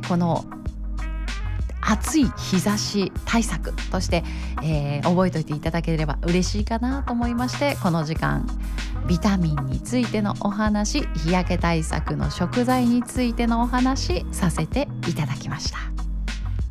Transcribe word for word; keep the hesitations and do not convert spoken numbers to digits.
この暑い日差し対策として、えー、覚えておいていただければ嬉しいかなと思いまして、この時間ビタミンについてのお話、日焼け対策の食材についてのお話させていただきました。